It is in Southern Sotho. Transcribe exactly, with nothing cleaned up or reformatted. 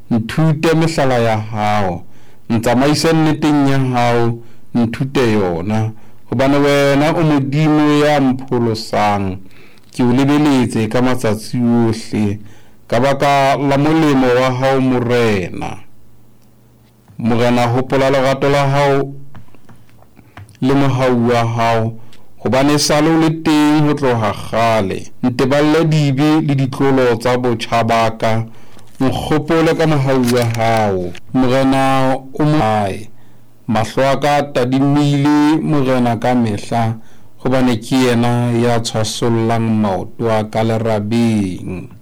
nthute mehlala ya hao, ntsamaise nneteng ya hao, nthute yona, hobane wena o Modimo ya mpholosang. Ke o lebeletse ka matsatsi ohle ka baka la molemo wa hao Morena. Morena, hopola lerato la hao le mohau wa hao, hobane sale o le teng ho tloha kgale. Nteballe dibe le ditlolo tsa botjha baka, nkgopole ka mohau wa hao. Morena o moae, mahlo a ka tadimile Morena ka mehla, hobane ke yena ya tshwasollang maoto a ka lerabeng.